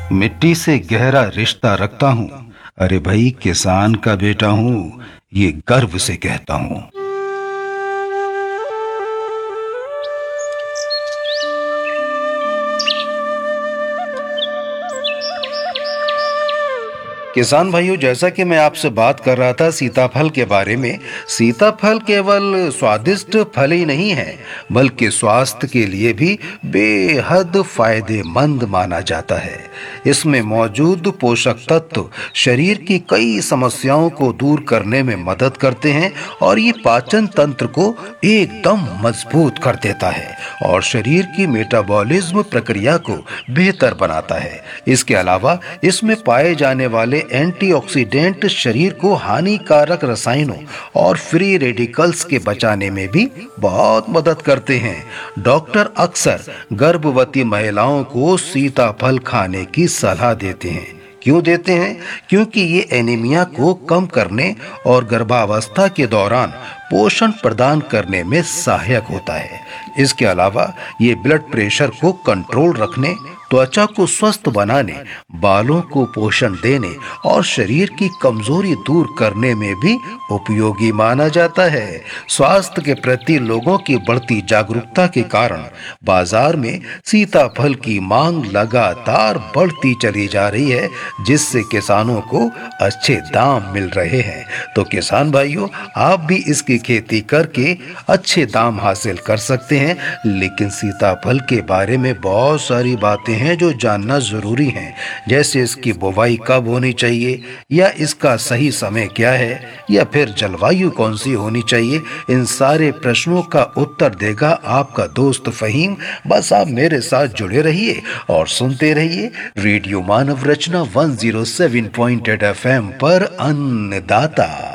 मिट्टी से गहरा रिश्ता रखता हूँ। अरे भाई, किसान का बेटा हूँ, ये गर्व से कहता हूँ। किसान भाइयों, जैसा कि मैं आपसे बात कर रहा था सीताफल के बारे में। सीताफल केवल स्वादिष्ट फल ही नहीं है, बल्कि स्वास्थ्य के लिए भी बेहद फायदेमंद माना जाता है। इसमें मौजूद पोषक तत्व शरीर की कई समस्याओं को दूर करने में मदद करते हैं और ये पाचन तंत्र को एकदम मजबूत कर देता है और शरीर की मेटाबॉलिज्म प्रक्रिया को बेहतर बनाता है। इसके अलावा इसमें पाए जाने वाले एंटीऑक्सीडेंट शरीर को हानिकारक रसायनों और फ्री रेडिकल्स के बचाने में भी बहुत मदद करते हैं। डॉक्टर अक्सर गर्भवती महिलाओं को सीताफल खाने की सलाह देते हैं। क्यों देते हैं? क्योंकि ये एनीमिया को कम करने और गर्भावस्था के दौरान पोषण प्रदान करने में सहायक होता है। इसके अलावा ये ब्लड प्रेशर को कंट्रोल रखने, त्वचा को स्वस्थ बनाने, बालों को पोषण देने और शरीर की कमजोरी दूर करने में भी उपयोगी माना जाता है। स्वास्थ्य के प्रति लोगों की बढ़ती जागरूकता के कारण बाजार में सीताफल की मांग लगातार बढ़ती चली जा रही है, जिससे किसानों को अच्छे दाम मिल रहे हैं। तो किसान भाइयों, आप भी इसकी खेती करके अच्छे दाम हासिल कर सकते हैं। लेकिन सीताफल के बारे में बहुत सारी बातें हैं जो जानना जरूरी हैं, जैसे इसकी बुवाई कब होनी चाहिए, या इसका सही समय क्या है, या फिर जलवायु कौन सी होनी चाहिए। इन सारे प्रश्नों का उत्तर देगा आपका दोस्त फहीम। बस आप मेरे साथ जुड़े रहिए और सुनते रहिए रेडियो मानव रचना 107.8 FM पर अन्नदाता।